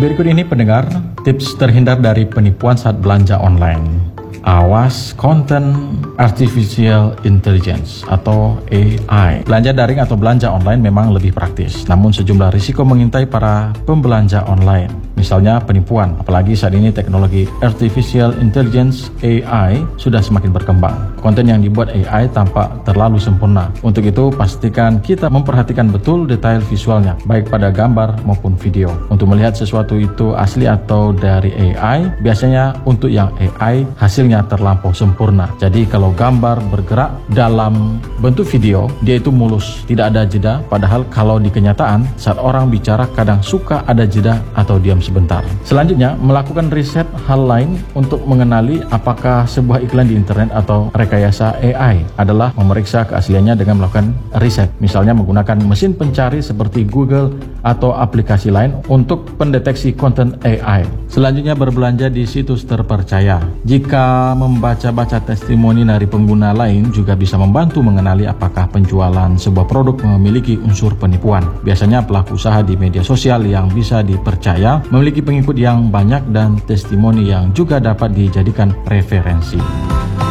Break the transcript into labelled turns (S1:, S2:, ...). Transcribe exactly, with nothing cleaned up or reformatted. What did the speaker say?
S1: Berikut ini pendengar, tips terhindar dari penipuan saat belanja online. Awas konten artificial intelligence atau A I. Belanja daring atau belanja online memang lebih praktis, namun sejumlah risiko mengintai para pembelanja online. Misalnya penipuan, apalagi saat ini teknologi artificial intelligence A I sudah semakin berkembang. Konten yang dibuat A I tampak terlalu sempurna. Untuk itu, pastikan kita memperhatikan betul detail visualnya, baik pada gambar maupun video. Untuk melihat sesuatu itu asli atau dari A I, biasanya untuk yang A I hasilnya terlampau sempurna. Jadi kalau gambar bergerak dalam bentuk video, dia itu mulus, tidak ada jeda. Padahal kalau di kenyataan, saat orang bicara kadang suka ada jeda atau diam sebentar. Selanjutnya, melakukan riset hal lain untuk mengenali apakah sebuah iklan di internet atau rekayasa A I adalah memeriksa keasliannya dengan melakukan riset. Misalnya menggunakan mesin pencari seperti Google atau aplikasi lain untuk pendeteksi konten A I. Selanjutnya, berbelanja di situs terpercaya. Jika membaca-baca testimoni dari pengguna lain juga bisa membantu mengenali apakah penjualan sebuah produk memiliki unsur penipuan. Biasanya pelaku usaha di media sosial yang bisa dipercaya memiliki pengikut yang banyak dan testimoni yang juga dapat dijadikan referensi.